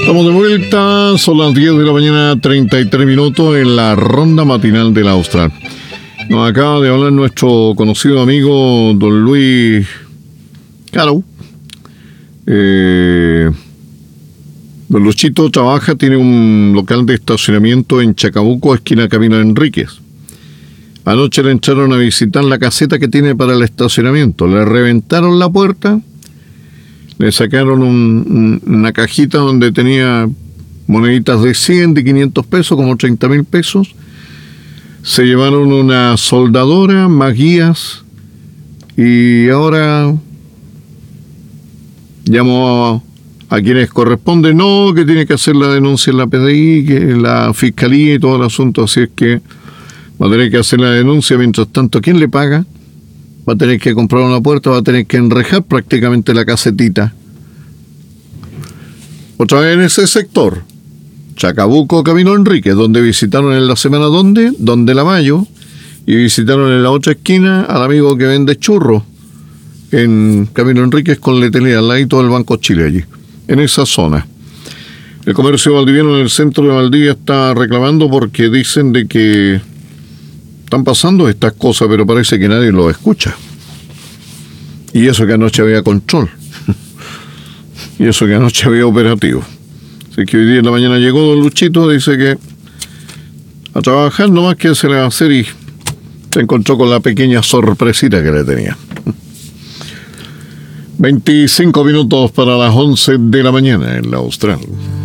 Estamos de vuelta, son las 10 de la mañana, 33 minutos en la ronda matinal de la Austral. Nos acaba de hablar nuestro conocido amigo don Luis Caro. Don Luchito trabaja, tiene un local de estacionamiento en Chacabuco, esquina Camino Enríquez. Anoche le entraron a visitar la caseta que tiene para el estacionamiento. Le reventaron la puerta, le sacaron una cajita donde tenía moneditas de 100, de 500 pesos, como 30.000 pesos. Se llevaron una soldadora, más guías, y ahora llamó a quienes corresponden, no, que tiene que hacer la denuncia en la PDI, que la fiscalía y todo el asunto, así es que va a tener que hacer la denuncia. Mientras tanto, ¿quién le paga? Va a tener que comprar una puerta, va a tener que enrejar prácticamente la casetita. Otra vez en ese sector, Chacabuco, Camino Enrique, donde visitaron en la semana, donde la Mayo, y visitaron en la otra esquina al amigo que vende churros en Camino Enríquez con Letelía, al ladito del Banco Chile allí, en esa zona. El comercio valdiviano en el centro de Valdivia está reclamando porque dicen de que están pasando estas cosas, pero parece que nadie lo escucha. Y eso que anoche había control. Y eso que anoche había operativo. Así que hoy día en la mañana llegó don Luchito, dice que a trabajar nomás, que se le va a hacer, y se encontró con la pequeña sorpresita que le tenía. 25 minutos para las 11 de la mañana en la Austral.